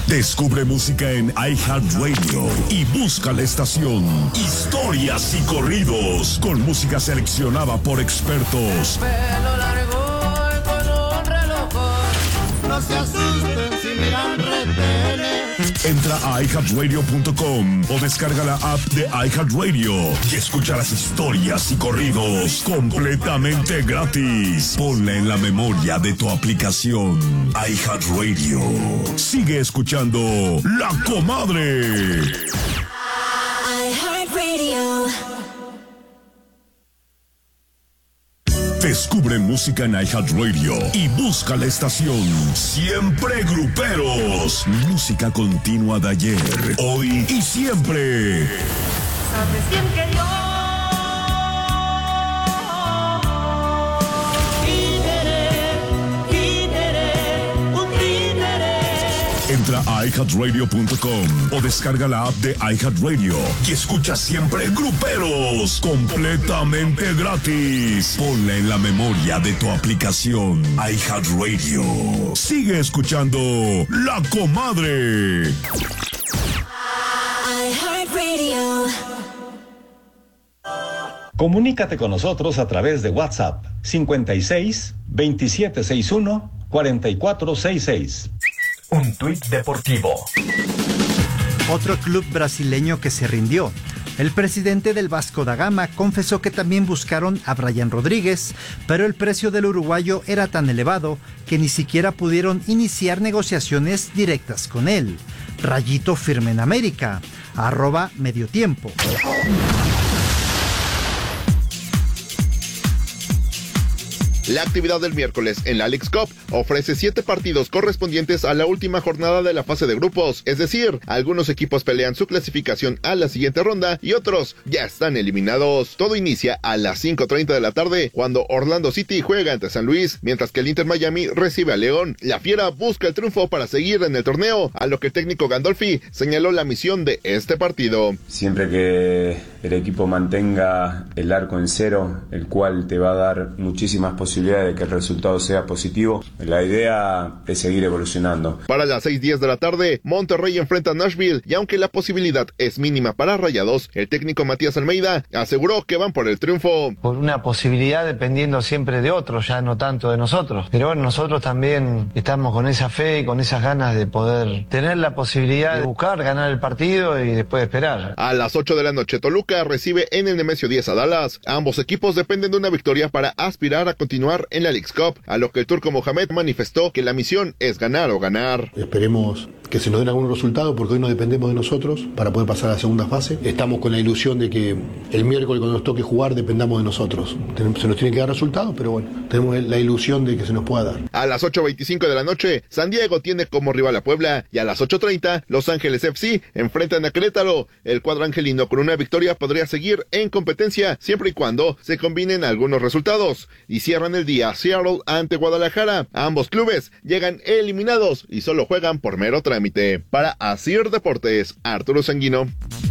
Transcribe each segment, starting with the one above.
Descubre música en iHeartRadio y busca la estación Historias y Corridos con música seleccionada por expertos. Pelo largo y con un reloj. No se asusten si miran retenes. Entra a iHeartRadio.com o descarga la app de iHeartRadio y escucha las historias y corridos completamente gratis. Ponla en la memoria de tu aplicación iHeartRadio. Sigue escuchando La Comadre. iHeartRadio. Descubre música en iHeartRadio y busca la estación Siempre Gruperos. Música continua de ayer, hoy y siempre. Sabes bien que yo un títere. Entra a iHeartRadio.com o descarga la app de iHeartRadio y escucha Siempre Gruperos completamente gratis. Ponla en la memoria de tu aplicación iHeartRadio. Sigue escuchando La Comadre. iHeartRadio. Comunícate con nosotros a través de WhatsApp 56 2761 4466. Un tuit deportivo. Otro club brasileño que se rindió. El presidente del Vasco da Gama confesó que también buscaron a Brian Rodríguez, pero el precio del uruguayo era tan elevado que ni siquiera pudieron iniciar negociaciones directas con él. Rayito firme en América. @mediotiempo. La actividad del miércoles en la Leagues Cup ofrece 7 partidos correspondientes a la última jornada de la fase de grupos, es decir, algunos equipos pelean su clasificación a la siguiente ronda y otros ya están eliminados. Todo inicia a las 5:30 de la tarde, cuando Orlando City juega ante San Luis, mientras que el Inter Miami recibe a León. La Fiera busca el triunfo para seguir en el torneo, a lo que el técnico Gandolfi señaló la misión de este partido. Siempre que el equipo mantenga el arco en cero, el cual te va a dar muchísimas posibilidades de que el resultado sea positivo, la idea es seguir evolucionando. Para las 6:10 de la tarde, Monterrey enfrenta a Nashville, y aunque la posibilidad es mínima para Rayados, el técnico Matías Almeida aseguró que van por el triunfo. Por una posibilidad dependiendo siempre de otros, ya no tanto de nosotros. Pero bueno, nosotros también estamos con esa fe y con esas ganas de poder tener la posibilidad de buscar, ganar el partido y después esperar. A las 8 de la noche, Toluca recibe en el Nemesio 10 a Dallas. Ambos equipos dependen de una victoria para aspirar a continuar en la Leagues Cup, a lo que el turco Mohamed manifestó que la misión es ganar o ganar. Esperemos que se nos den algunos resultados, porque hoy no dependemos de nosotros para poder pasar a la segunda fase. Estamos con la ilusión de que el miércoles, cuando nos toque jugar, dependamos de nosotros. Se nos tiene que dar resultados, pero bueno, tenemos la ilusión de que se nos pueda dar. A las 8:25 de la noche, San Diego tiene como rival a Puebla, y a las 8:30, Los Ángeles FC enfrentan a Querétaro. El cuadro angelino con una victoria podría seguir en competencia, siempre y cuando se combinen algunos resultados. Y cierran el día Seattle ante Guadalajara. Ambos clubes llegan eliminados y solo juegan por mero trámite. Para Asir Deportes, Arturo Sanguino.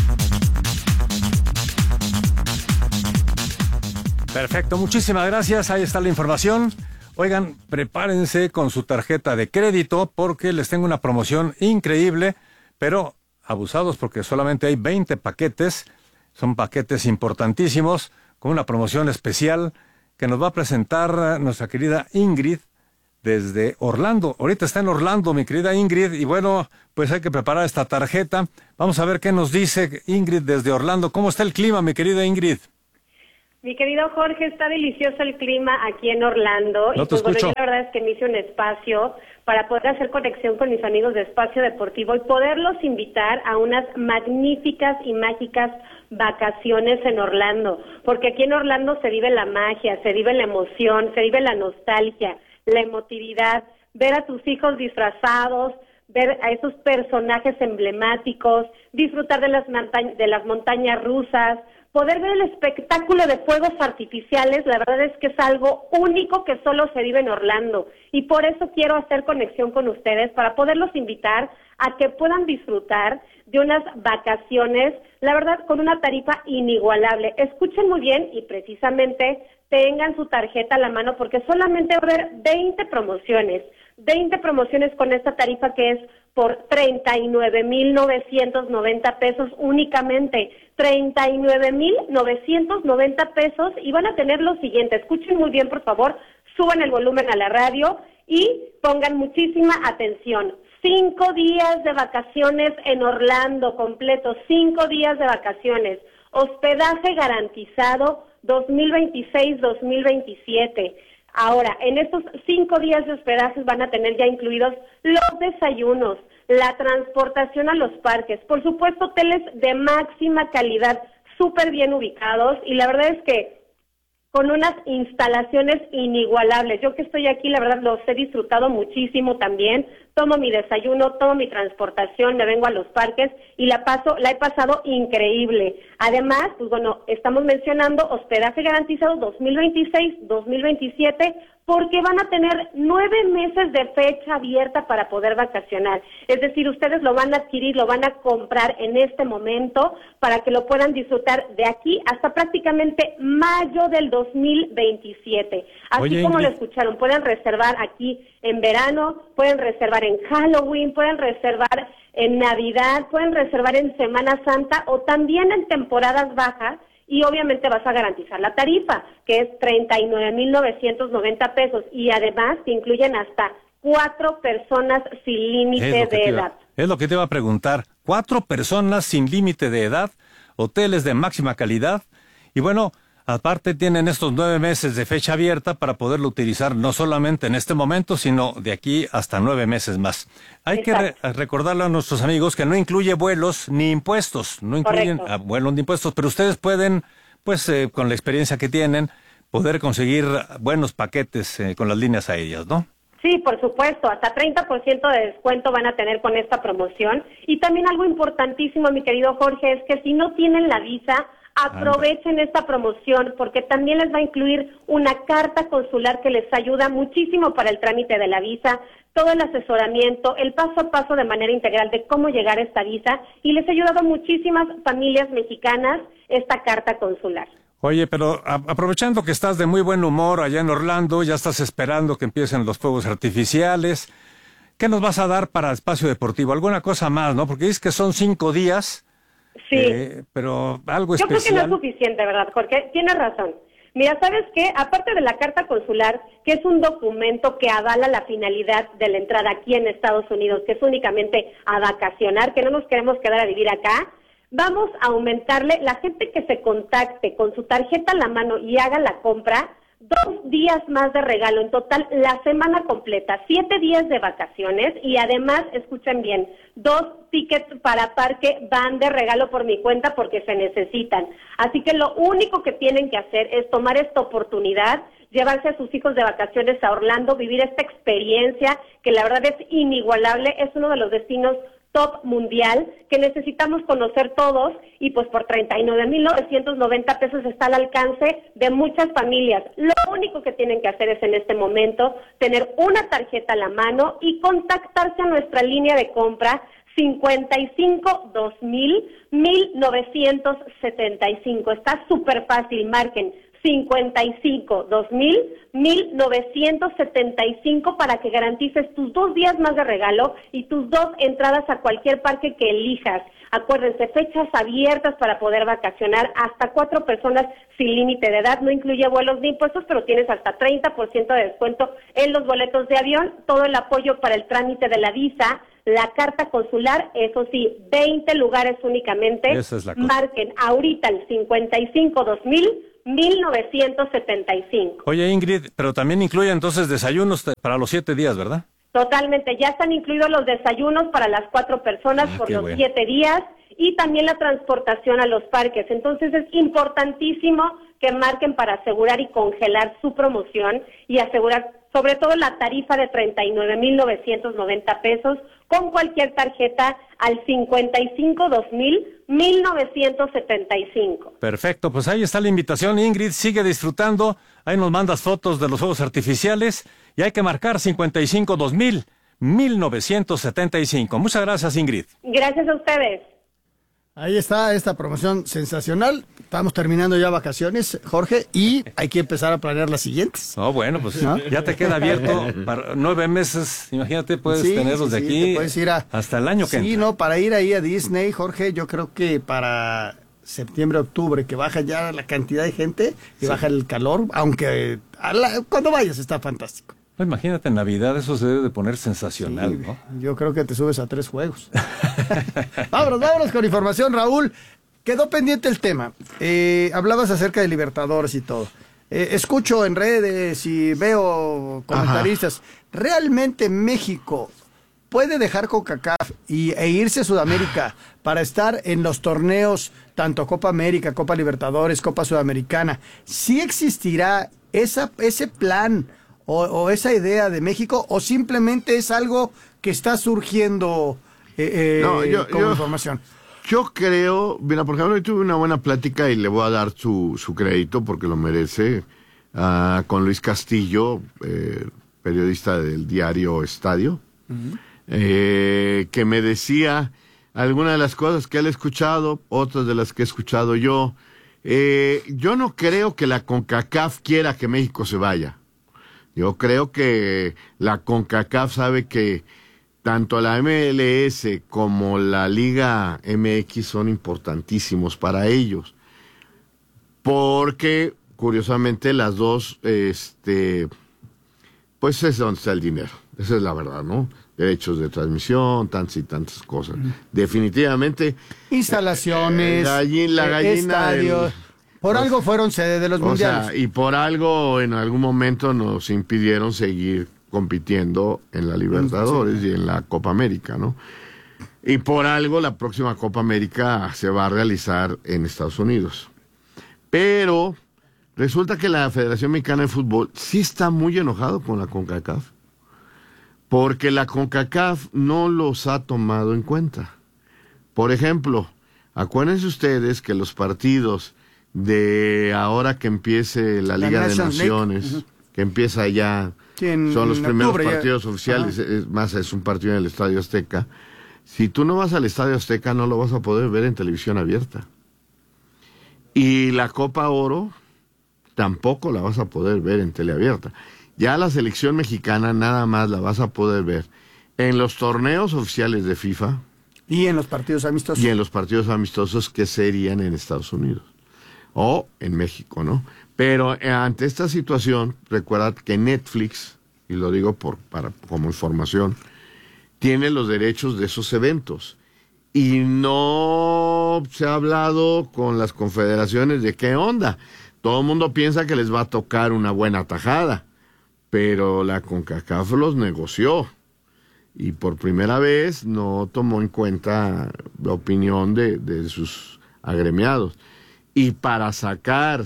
Perfecto, muchísimas gracias. Ahí está la información. Oigan, prepárense con su tarjeta de crédito porque les tengo una promoción increíble, pero abusados porque solamente hay 20 paquetes. Son paquetes importantísimos con una promoción especial que nos va a presentar nuestra querida Ingrid desde Orlando. Ahorita está en Orlando, mi querida Ingrid, y bueno, pues hay que preparar esta tarjeta. Vamos a ver qué nos dice Ingrid desde Orlando. ¿Cómo está el clima, mi querida Ingrid? Mi querido Jorge, está delicioso el clima aquí en Orlando. No te y pues escucho. bueno, yo la verdad es que me hice un espacio para poder hacer conexión con mis amigos de Espacio Deportivo y poderlos invitar a unas magníficas y mágicas vacaciones en Orlando, porque aquí en Orlando se vive la magia, se vive la emoción, se vive la nostalgia, la emotividad, ver a tus hijos disfrazados, ver a esos personajes emblemáticos, disfrutar de las montañas rusas, poder ver el espectáculo de fuegos artificiales. La verdad es que es algo único que solo se vive en Orlando, y por eso quiero hacer conexión con ustedes para poderlos invitar a que puedan disfrutar de unas vacaciones, la verdad, con una tarifa inigualable. Escuchen muy bien y precisamente tengan su tarjeta a la mano, porque solamente va a haber 20 promociones con esta tarifa que es por 39,990 pesos únicamente. 39,990 pesos y van a tener lo siguiente. Escuchen muy bien, por favor, suban el volumen a la radio y pongan muchísima atención. 5 días de vacaciones en Orlando completo, 5 días de vacaciones. Hospedaje garantizado 2026-2027. Ahora, en estos 5 días de hospedaje van a tener ya incluidos los desayunos, la transportación a los parques, por supuesto hoteles de máxima calidad, súper bien ubicados, y la verdad es que con unas instalaciones inigualables. Yo que estoy aquí, la verdad, los he disfrutado muchísimo también. Tomo mi desayuno, tomo mi transportación, me vengo a los parques y la he pasado increíble. Además, pues bueno, estamos mencionando hospedaje garantizado 2026-2027, porque van a tener 9 meses de fecha abierta para poder vacacionar. Es decir, ustedes lo van a adquirir, lo van a comprar en este momento para que lo puedan disfrutar de aquí hasta prácticamente mayo del 2027. Así Oye, como Ingrid, lo escucharon, pueden reservar aquí en verano, pueden reservar en Halloween, pueden reservar en Navidad, pueden reservar en Semana Santa o también en temporadas bajas. Y obviamente vas a garantizar la tarifa, que es 39,990 pesos. Y además te incluyen hasta 4 personas sin límite de edad. Es lo que te iba a preguntar. 4 personas sin límite de edad, hoteles de máxima calidad. Y bueno, aparte tienen estos 9 meses de fecha abierta para poderlo utilizar no solamente en este momento, sino de aquí hasta 9 meses más. Hay que recordarle a nuestros amigos que no incluye vuelos ni impuestos, no incluyen vuelos ni impuestos, pero ustedes pueden, pues con la experiencia que tienen, poder conseguir buenos paquetes con las líneas aéreas, ¿no? Sí, por supuesto, hasta 30% de descuento van a tener con esta promoción. Y también algo importantísimo, mi querido Jorge, es que si no tienen la visa, aprovechen esta promoción porque también les va a incluir una carta consular que les ayuda muchísimo para el trámite de la visa, todo el asesoramiento, el paso a paso de manera integral de cómo llegar a esta visa, y les ha ayudado a muchísimas familias mexicanas esta carta consular. Oye, pero aprovechando que estás de muy buen humor allá en Orlando, ya estás esperando que empiecen los fuegos artificiales, ¿qué nos vas a dar para Espacio Deportivo? ¿Alguna cosa más, no? Porque dices que son 5 días. Sí, pero algo yo especial. creo que no es suficiente, ¿verdad, Jorge? Tienes razón. Mira, ¿sabes qué? Aparte de la carta consular, que es un documento que avala la finalidad de la entrada aquí en Estados Unidos, que es únicamente a vacacionar, que no nos queremos quedar a vivir acá, vamos a aumentarle la gente que se contacte con su tarjeta en la mano y haga la compra, 2 días más de regalo, en total la semana completa, 7 días de vacaciones y además, escuchen bien, 2 tickets para parque van de regalo por mi cuenta porque se necesitan. Así que lo único que tienen que hacer es tomar esta oportunidad, llevarse a sus hijos de vacaciones a Orlando, vivir esta experiencia que la verdad es inigualable, es uno de los destinos top mundial que necesitamos conocer todos y pues por 39,990 pesos está al alcance de muchas familias. Lo único que tienen que hacer es en este momento tener una tarjeta a la mano y contactarse a nuestra línea de compra 55-2000-1975. Está súper fácil, marquen 55-2000-1975 para que garantices tus 2 días más de regalo y tus 2 entradas a cualquier parque que elijas. Acuérdense, fechas abiertas para poder vacacionar, hasta 4 personas sin límite de edad, no incluye vuelos ni impuestos, pero tienes hasta 30% de descuento en los boletos de avión, todo el apoyo para el trámite de la visa, la carta consular, eso sí, 20 lugares únicamente. Esa es la cosa. Marquen ahorita el 55-2000-1975. Oye, Ingrid, pero también incluye entonces desayunos para los 7 días, ¿verdad? Totalmente, ya están incluidos los desayunos para las 4 personas por los 7 días y también la transportación a los parques. Entonces es importantísimo que marquen para asegurar y congelar su promoción y asegurar sobre todo la tarifa de 39,990 pesos con cualquier tarjeta al 55-2000-1975. Perfecto, pues ahí está la invitación, Ingrid, sigue disfrutando, ahí nos mandas fotos de los fuegos artificiales y hay que marcar 55-2000-1975. Muchas gracias, Ingrid. Gracias a ustedes. Ahí está esta promoción sensacional. Estamos terminando ya vacaciones, Jorge, y hay que empezar a planear las siguientes. No, bueno, pues ya te queda abierto para 9 meses. Imagínate, puedes tenerlos de aquí puedes ir hasta el año que entra. Sí, no, para ir ahí a Disney, Jorge, yo creo que para septiembre, octubre, que baja ya la cantidad de gente y baja el calor, aunque cuando vayas está fantástico. No, imagínate, en Navidad eso se debe de poner sensacional, sí, ¿no? Yo creo que te subes a 3 juegos. vámonos con información, Raúl. Quedó pendiente el tema. Hablabas acerca de Libertadores y todo. Escucho en redes y veo comentaristas. ¿Realmente México puede dejar CONCACAF e irse a Sudamérica para estar en los torneos, tanto Copa América, Copa Libertadores, Copa Sudamericana? ¿Sí existirá ese plan o esa idea de México, o simplemente es algo que está surgiendo como información? Yo creo, mira, por ejemplo, hoy tuve una buena plática y le voy a dar su crédito porque lo merece, con Luis Castillo, periodista del diario Estadio, que me decía algunas de las cosas que él ha escuchado, otras de las que he escuchado yo. Yo no creo que la CONCACAF quiera que México se vaya. Yo creo que la CONCACAF sabe que tanto la MLS como la Liga MX son importantísimos para ellos. Porque, curiosamente, las dos, pues es donde está el dinero. Esa es la verdad, ¿no? Derechos de transmisión, tantas y tantas cosas. Definitivamente. Instalaciones, la gallina estadios. Por algo fueron sede de los mundiales. Sea, y por algo en algún momento nos impidieron seguir compitiendo en la Libertadores y en la Copa América, ¿no? Y por algo la próxima Copa América se va a realizar en Estados Unidos. Pero resulta que la Federación Mexicana de Fútbol sí está muy enojado con la CONCACAF, porque la CONCACAF no los ha tomado en cuenta. Por ejemplo, acuérdense ustedes que los partidos de ahora que empiece la Liga de Naciones, que empieza ya, son los primeros partidos oficiales, es un partido en el Estadio Azteca. Si tú no vas al Estadio Azteca, no lo vas a poder ver en televisión abierta. Y la Copa Oro tampoco la vas a poder ver en teleabierta. Ya la selección mexicana nada más la vas a poder ver en los torneos oficiales de FIFA. Y en los partidos amistosos. Y en los partidos amistosos que serían en Estados Unidos. O en México, ¿no? Pero ante esta situación, recuerda que Netflix, y lo digo como información, tiene los derechos de esos eventos. Y no se ha hablado con las confederaciones de qué onda. Todo el mundo piensa que les va a tocar una buena tajada, pero la CONCACAF los negoció. Y por primera vez no tomó en cuenta la opinión de sus agremiados. Y para sacar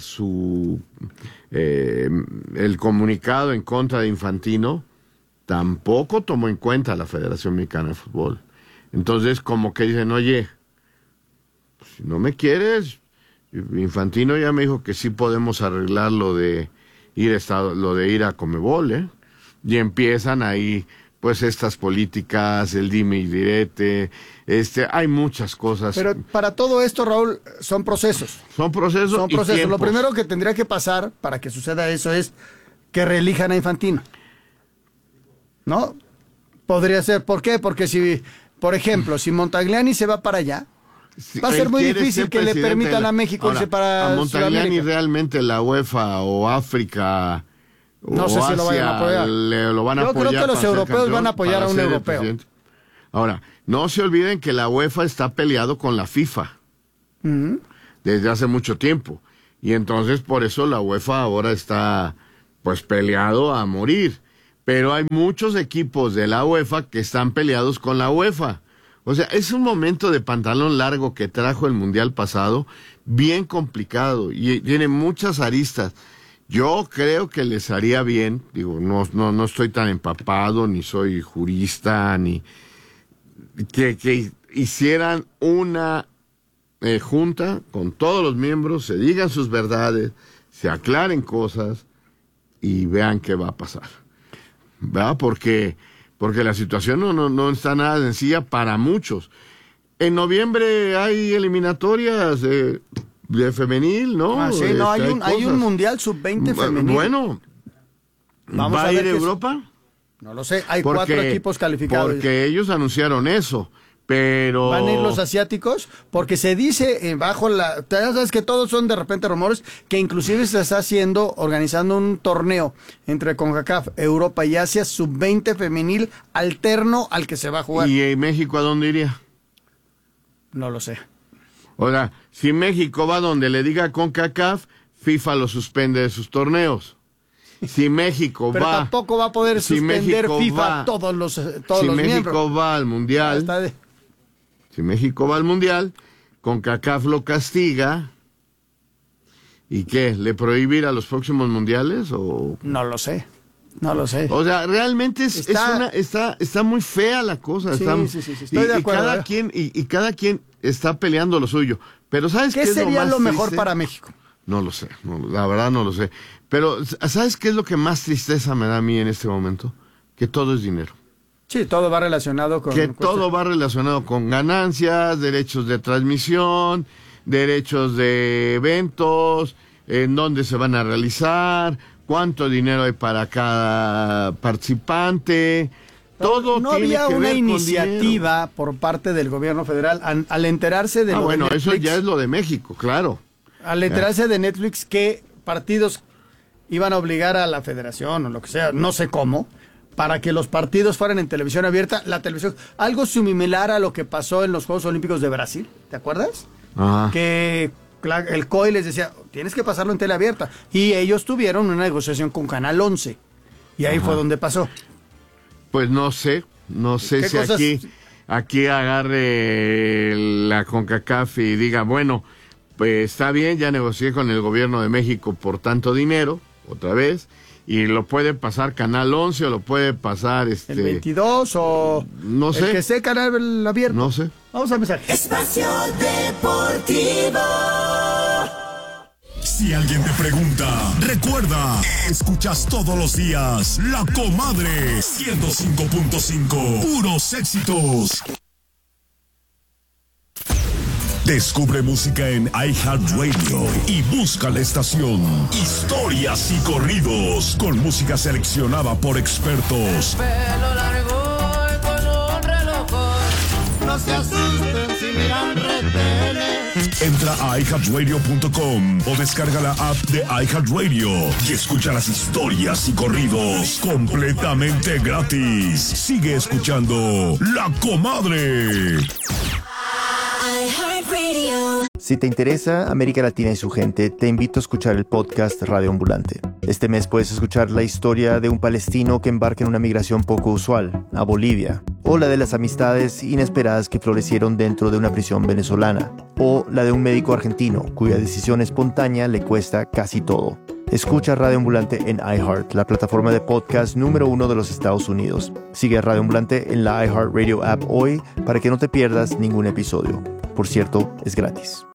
el comunicado en contra de Infantino, tampoco tomó en cuenta la Federación Mexicana de Fútbol. Entonces, como que dicen, oye, si no me quieres, Infantino ya me dijo que sí podemos arreglar lo de ir a Conmebol, ¿eh? Y empiezan ahí, pues, estas políticas, el dime y direte, hay muchas cosas. Pero para todo esto, Raúl, son procesos. Son procesos. Lo primero que tendría que pasar para que suceda eso es que reelijan a Infantino, ¿no? Podría ser. ¿Por qué? Porque si, por ejemplo, si Montagliani se va para allá, va a ser muy difícil que le permitan a México irse para a Montagliani Sudamérica. Realmente la UEFA o África no sé si lo vayan a apoyar. Lo van a apoyar. Yo creo que los europeos van a apoyar a un europeo. Ahora, no se olviden que la UEFA está peleado con la FIFA desde hace mucho tiempo. Y entonces por eso la UEFA ahora está pues peleado a morir. Pero hay muchos equipos de la UEFA que están peleados con la UEFA. O sea, es un momento de pantalón largo que trajo el Mundial pasado, bien complicado y tiene muchas aristas. Yo creo que les haría bien, digo, no estoy tan empapado, ni soy jurista, ni que hicieran una junta con todos los miembros, se digan sus verdades, se aclaren cosas y vean qué va a pasar, ¿verdad? Porque la situación no está nada sencilla para muchos. En noviembre hay eliminatorias de femenil, ¿no? Sí, no, hay un mundial sub-20 femenil. Bueno, Vamos ¿va a ir Europa? No lo sé, hay 4 equipos calificados. Porque ellos anunciaron eso, pero... ¿Van a ir los asiáticos? Porque se dice bajo la... Ya sabes que todos son de repente rumores, que inclusive se está organizando un torneo entre CONCACAF, Europa y Asia, sub-20 femenil, alterno al que se va a jugar. ¿Y México a dónde iría? No lo sé. O sea, si México va donde le diga CONCACAF, FIFA lo suspende de sus torneos. Si México Pero tampoco va a poder suspender FIFA todos los miembros. Si México va al Mundial, CONCACAF lo castiga. ¿Y qué? ¿Le prohibirá los próximos mundiales? O... No lo sé. O sea, realmente está muy fea la cosa. Sí. Estoy de acuerdo. Cada quien está peleando lo suyo. Pero ¿sabes qué sería lo mejor para México? No lo sé, la verdad no lo sé. Pero ¿sabes qué es lo que más tristeza me da a mí en este momento? Que todo es dinero. Sí, todo va relacionado con... Todo va relacionado con ganancias, derechos de transmisión, derechos de eventos, en dónde se van a realizar, cuánto dinero hay para cada participante. Todo no tiene había que una ver con iniciativa dinero. Por parte del gobierno federal al enterarse de lo de Netflix, eso ya es lo de México, claro. Al enterarse de Netflix que partidos iban a obligar a la federación o lo que sea, no sé cómo, para que los partidos fueran en televisión abierta, la televisión, algo similar a lo que pasó en los Juegos Olímpicos de Brasil, ¿te acuerdas? Ajá. Que el COI les decía, tienes que pasarlo en tele abierta, y ellos tuvieron una negociación con Canal 11, y ahí fue donde pasó. Pues no sé si aquí agarre la CONCACAF y diga, bueno, pues está bien, ya negocié con el gobierno de México por tanto dinero, otra vez, y lo puede pasar Canal 11 o lo puede pasar el 22 o no sé, el que sea Canal abierto. No sé. Vamos a empezar. Espacio Deportivo. Si alguien te pregunta, recuerda, escuchas todos los días La Comadre 105.5, puros éxitos. Descubre música en iHeartRadio y busca la estación Historias y Corridos con música seleccionada por expertos. Pelo largo y con un reloj. No se asusten si miran retenes. Entra a iHeartRadio.com o descarga la app de iHeartRadio y escucha las historias y corridos completamente gratis. Sigue escuchando La Comadre. Si te interesa América Latina y su gente, te invito a escuchar el podcast Radio Ambulante. Este mes puedes escuchar la historia de un palestino que embarca en una migración poco usual, a Bolivia, o la de las amistades inesperadas que florecieron dentro de una prisión venezolana, o la de un médico argentino cuya decisión espontánea le cuesta casi todo. Escucha Radio Ambulante en iHeart, la plataforma de podcast número 1 de los Estados Unidos. Sigue a Radio Ambulante en la iHeartRadio app hoy para que no te pierdas ningún episodio. Por cierto, es gratis.